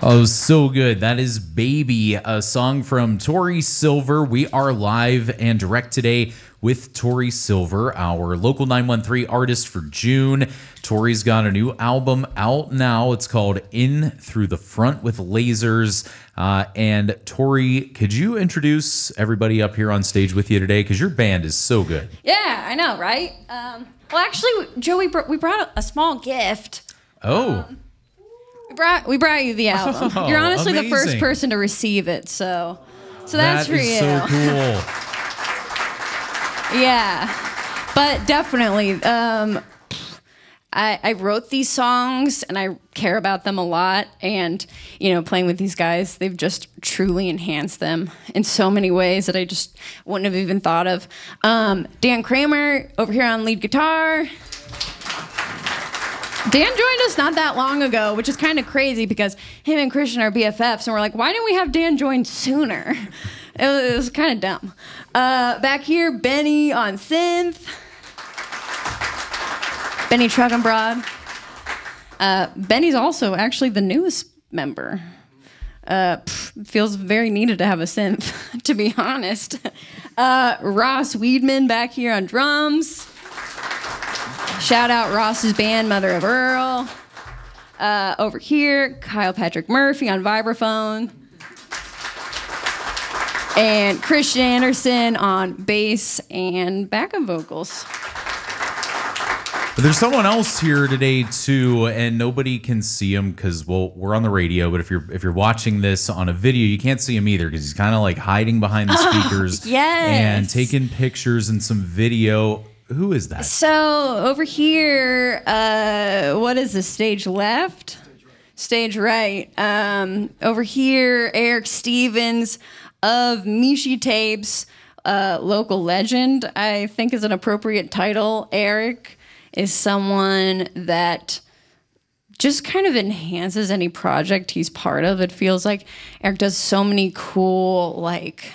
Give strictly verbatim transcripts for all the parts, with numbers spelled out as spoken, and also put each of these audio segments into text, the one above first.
Oh, so good. That is Baby, a song from Tori Silver. We are live and direct today with Tori Silver, our local nine one three artist for June. Tori's got a new album out now. It's called In Through the Front with Lasers. Uh, and Tori, could you introduce everybody up here on stage with you today? Because your band is so good. Yeah, I know, right? Um, well, actually, Joey, we brought a small gift. Oh. Um, we brought we brought you the album. Oh, You're honestly amazing. the first person to receive it, so so that's that for is you. so cool. Yeah, but definitely, um, I, I wrote these songs and I care about them a lot. And, you know, playing with these guys, they've just truly enhanced them in so many ways that I just wouldn't have even thought of. Um, Dan Kramer over here on lead guitar. Dan joined us not that long ago, which is kind of crazy because him and Christian are B F Fs, and we're like, why didn't we have Dan join sooner? It was, it was kind of dumb. Uh, back here, Benny on synth. Benny Truckenbrod. Uh, Benny's also actually the newest member. Uh, pff, feels very needed to have a synth, to be honest. Uh, Ross Weedman back here on drums. Shout out Ross's band, Mother of Earl. Uh, over here, Kyle Patrick Murphy on vibraphone. And Christian Anderson on bass and backup vocals. But there's someone else here today too, and nobody can see him because well, we're on the radio. But if you're if you're watching this on a video, you can't see him either because he's kind of like hiding behind the speakers yes. and taking pictures and some video. Who is that? So over here, uh, what is the stage left? Stage right. Um, over here, Eric Stevens of Mishi Tapes, uh, local legend, I think is an appropriate title. Eric is someone that just kind of enhances any project he's part of. It feels like Eric does so many cool, like,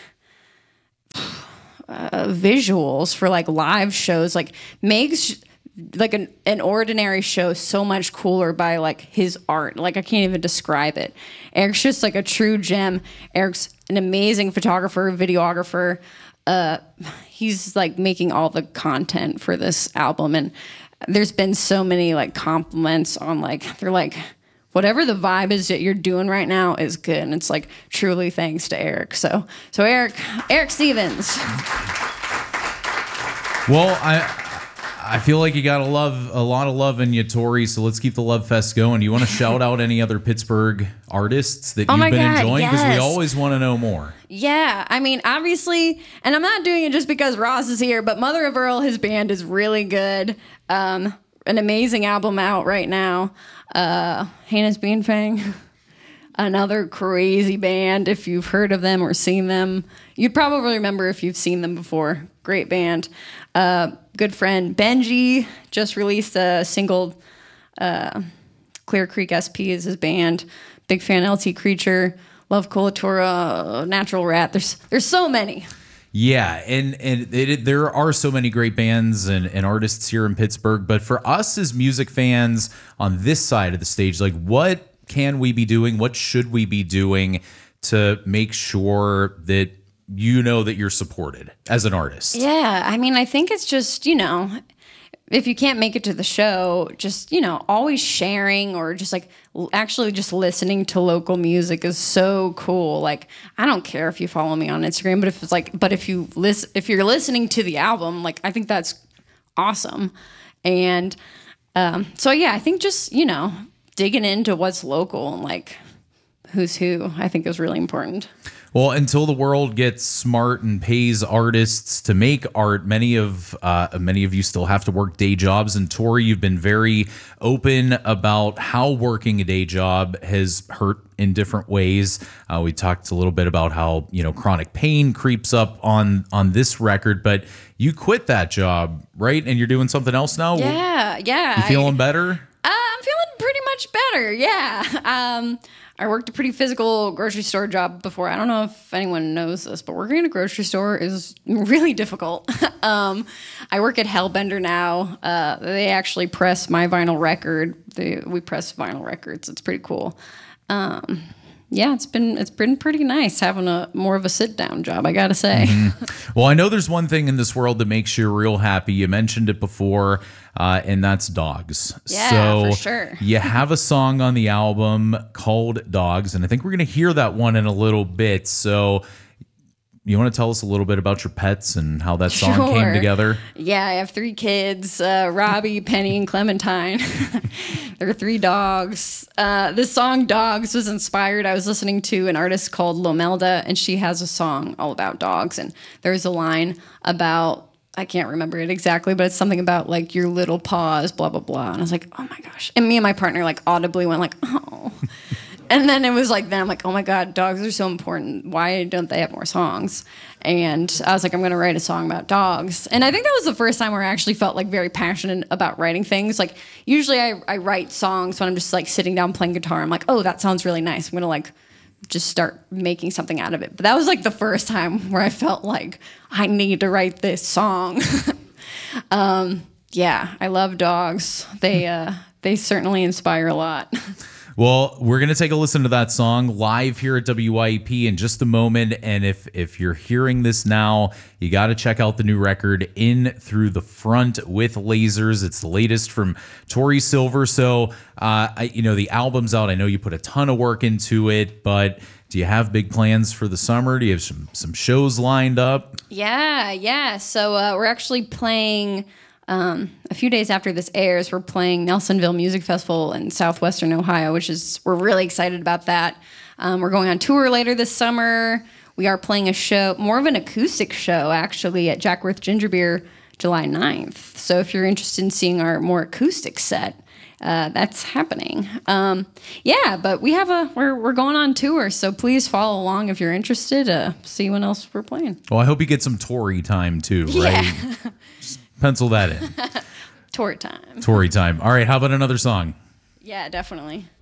uh, visuals for, like, live shows. Like, makes, like, an, an ordinary show so much cooler by, like, his art. Like, I can't even describe it. Eric's just, like, a true gem. Eric's an amazing photographer, videographer. Uh, he's, like, making all the content for this album, and there's been so many like compliments on like they're like whatever the vibe is that you're doing right now is good, and it's like truly thanks to Eric. So so Eric Eric Stevens. Well, I I feel like you got a love a lot of love in you, Tori. So let's keep the love fest going. You want to shout out any other Pittsburgh artists that oh you've my been God, enjoying? Because yes. we always want to know more. Yeah, I mean, obviously, and I'm not doing it just because Ross is here, but Mother of Earl, his band is really good. Um, an amazing album out right now. Uh, Hannah's Beanfang, another crazy band. If you've heard of them or seen them, you'd probably remember if you've seen them before. Great band. Uh, good friend Benji just released a single. Uh, Clear Creek S P is his band. Big fan L T Creature. Love Colatura, Natural Rat. There's there's so many. Yeah, and and it, it, there are so many great bands and, and artists here in Pittsburgh. But for us as music fans on this side of the stage, like what can we be doing? What should we be doing to make sure that you know that you're supported as an artist? Yeah, I mean, I think it's just, you know, if you can't make it to the show, just, you know, always sharing or just like l- actually just listening to local music is so cool. Like, I don't care if you follow me on Instagram, but if it's like, but if you listen, if you're listening to the album, like, I think that's awesome. And um, so, yeah, I think just, you know, digging into what's local and like who's who, I think is really important. Well, until the world gets smart and pays artists to make art, many of uh, many of you still have to work day jobs. And Tori, you've been very open about how working a day job has hurt in different ways. Uh, we talked a little bit about how, you know, chronic pain creeps up on on this record, but you quit that job, right? And you're doing something else now? Yeah, yeah. You feeling I, better? Uh, I'm feeling pretty much better, yeah. Um, I worked a pretty physical grocery store job before. I don't know if anyone knows this, but working in a grocery store is really difficult. um, I work at Hellbender now. Uh, they actually press my vinyl record. They, we press vinyl records. It's pretty cool. Um, yeah, it's been it's been pretty nice having a more of a sit down job, I gotta say. Mm-hmm. Well, I know there's one thing in this world that makes you real happy. You mentioned it before, uh, and that's dogs. Yeah, so for sure. You have a song on the album called Dogs, and I think we're gonna hear that one in a little bit. So you want to tell us a little bit about your pets and how that song Sure. came together? Yeah, I have three kids, uh, Robbie, Penny, and Clementine. They're three dogs. Uh, this song, Dogs, was inspired. I was listening to an artist called Lomelda, and she has a song all about dogs. And there's a line about, I can't remember it exactly, but it's something about like your little paws, blah, blah, blah. And I was like, oh my gosh. And me and my partner like audibly went like, oh. And then it was like, then I'm like, oh my God, dogs are so important. Why don't they have more songs? And I was like, I'm going to write a song about dogs. And I think that was the first time where I actually felt like very passionate about writing things. Like usually I, I write songs when I'm just like sitting down playing guitar. I'm like, oh, that sounds really nice. I'm going to like just start making something out of it. But that was like the first time where I felt like I need to write this song. um, yeah, I love dogs. They, uh, they certainly inspire a lot. Well, we're going to take a listen to that song live here at W Y E P in just a moment. And if if you're hearing this now, you got to check out the new record, In Through the Front with Lasers. It's the latest from Tori Silver. So, uh, I, you know, the album's out. I know you put a ton of work into it, but do you have big plans for the summer? Do you have some, some shows lined up? Yeah, yeah. So uh, we're actually playing... Um, a few days after this airs, we're playing Nelsonville Music Festival in southwestern Ohio, which is, we're really excited about that. Um, we're going on tour later this summer. We are playing a show, more of an acoustic show, actually, at Jackworth Ginger Beer July ninth. So if you're interested in seeing our more acoustic set, uh, that's happening. Um, yeah, but we have a, we're, we're going on tour, so please follow along if you're interested to see when else we're playing. Well, I hope you get some Tori time too, right? Yeah. Pencil that in. Tour time. Tori time. All right, how about another song? Yeah, definitely.